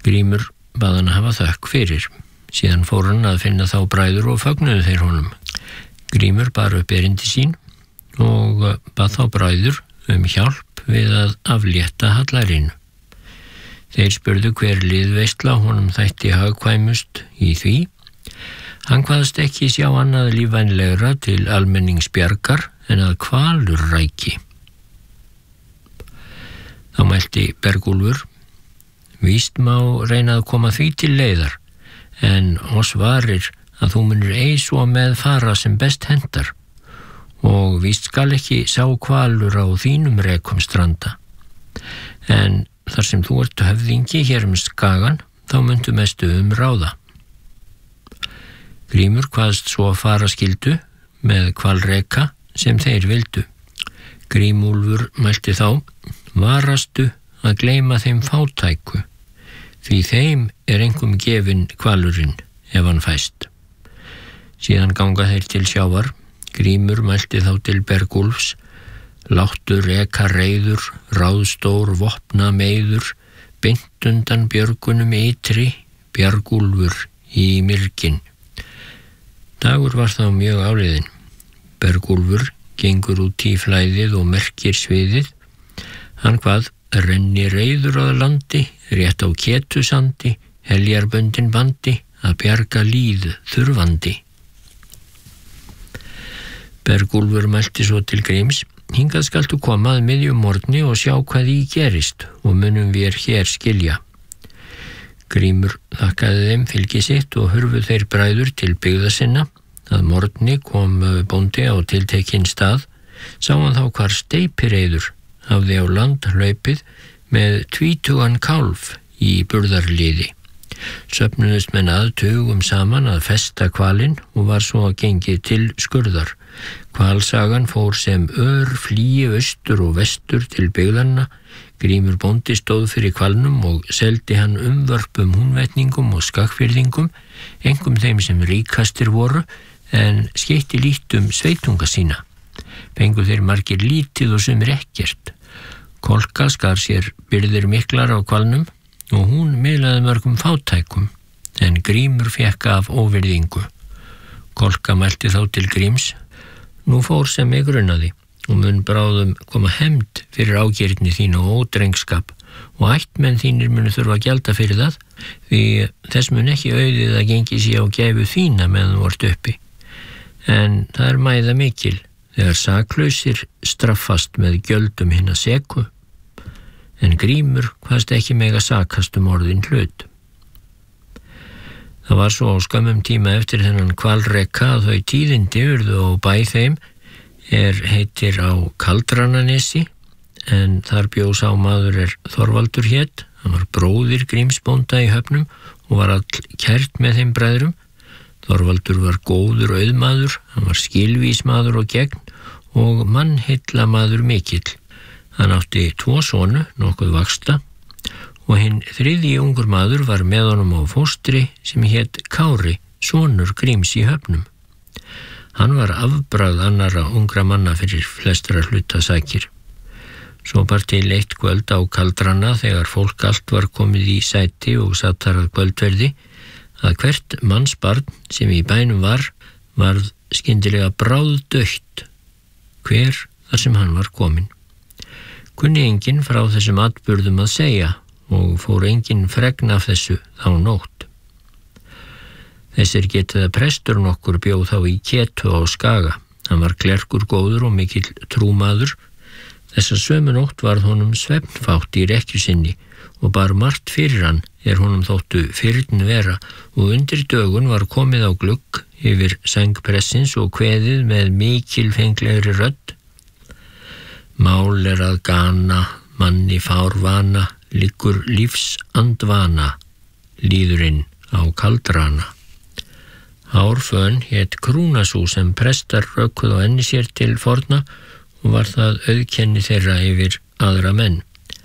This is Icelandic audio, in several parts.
Grímur bað hann hafa þökk fyrir. Síðan fór hann að finna þá bræður og fögnuðu þeir honum. Grímur bar upp erindi sín og bað þá bræður hjálp við að aflétta hallarinu. Þeir spurðu hver liðveisla honum þætti hagkvæmust í því. Hann kvaðst ekki sjá annað lífvænlegra til almenningsbjargar en að hvalur ræki. Þá mælti Bergúlfur: Víst má reyna að koma því til leiðar, en oss varir að þú munir ei svo með fara sem best hendar, og víst skal ekki sá hvalur á þínum rekum stranda. En þar sem þú ert höfðingi hér skagan, þá muntu mestu ráða. Grímur kvaðst svo fara skyldu með hvalreka sem þeir vildu. Grímúlfur mælti þá: Varastu að gleyma þeim fátæku, því þeim engum gefinn hvalurinn ef hann fæst. Síðan ganga þeir til sjávar. Grímur mælti þá til Bergúlfs: Láttu reka reiður, ráðstór vopna meiður, beint undan björgunum ytri, Bjargúlfur í myrkin. Dagur var þá mjög áliðinn. Bergúlfur gengur út í flæðið og merkir sviðið. Hann kvað: Renni reiður að landi, rétt á ketusandi, heljarböndin bandi, að bjarga líð þurfandi. Bergúlfur mælti svo til Gríms: Hingað skaltu koma að miðjum morgni og sjá hvað í gerist, og munum við hér skilja. Grímur þakkaði þeim fylgi sitt og hurfu þeir bræður til byggða sinna. Að morgni kom bóndi á tiltekinn stað. Sá hann þá hvar steypireiður hafði á land hlaupið með 20 kálf í burðarliði. Söfnuðust menn tugum saman að festa hvalinn og var svo gengið til skurðar. Hvalsagan fór sem flýi austur og vestur til byggðanna. Grímur bóndi stóð fyrir hvalnum og seldi hann umvörpum húnvetningum og skagfirðingum, einkum þeim sem ríkastir voru, en skeytti lítum sveitunga sína. Fengu þeir margir lítið og sumir ekkert. Kolka skar sér byrðir miklar á hvalnum og hún miðlaði mörgum fátækum, en Grímur fékk af óvirðingu. Kolka mælti þá til Gríms: Nú fór sem mig grunaði, og mun bráðum koma hefnd fyrir ágirni þín og ódrengskap, og ættmenn þínir munu þurfa að gjalda fyrir það, því þess mun ekki auðið að gengi sér á gæfu þína meðan þú ert uppi. En það mæða mikil, þegar saklausir straffast með gjöldum hinna seku, en Grímur kvaðst ekki mega sakast orðin hlut. Það var svo á skömmum tíma eftir þennan hvalreka að þau tíðindi urðu á bæ þeim heitir á Kaldrananesi, en þar bjó sá maður Þorvaldur hét. Hann var bróðir Grímsbónda í höfnum og var all kært með þeim bræðrum. Þorvaldur var góður auðmaður, hann var skilvísmaður og gegn og mannheilla maður mikill. Hann átti 2 sonu, nokkuð vaxta, og hinn 3. ungur maður var með honum á fóstri sem hét Kári, sonur Gríms í höfnum. Hann var afbragð annarra ungra manna fyrir flestra hluta sakir. Svo bar til eitt kvöld á Kaldrana þegar fólk allt var komið í sæti og satt þar að kvöldverði, að hvert mannsbarn sem í bænum varð skyndilega bráðdautt, hver þar sem hann var kominn. Kunni enginn frá þessum atburðum að segja og fór enginn fregn af þessu þá nótt. Þessir getið að prestur nokkur bjóð þá í Ketu á Skaga. Hann var klerkur góður og mikill trúmaður. Þessa sömu nótt varð honum svefnfátt í rekkju sinni og bar margt fyrir hann honum þóttu fyrn vera, og undir dögun var komið á glugg yfir sæng pressins og kveðið með mikilfenglegri rödd: Mál að gana, manni fárvana, liggur lífsandvana, líðurinn á Kaldrana. Hárfön hét Krúnasú sem prestar rökkuð á enni sér til forna og var það auðkenni þeirra yfir aðra menn.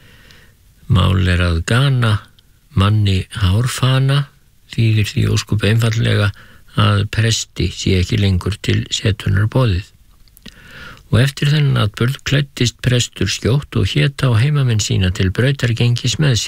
Mál að gana, manni hárfana, þýðir því óskup einfaldlega að presti sé ekki lengur til setunar boðið. Og eftir þennan atburð klæddist prestur skjótt og hét á heimamenn sína til brautargengis með sér.